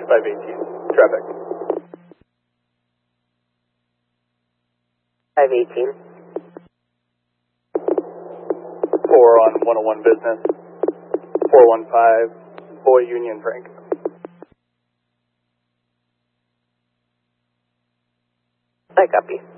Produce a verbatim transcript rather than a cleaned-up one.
five eighteen, traffic. five eighteen. four on one oh one business, four one five, Boy Union Frank. I copy.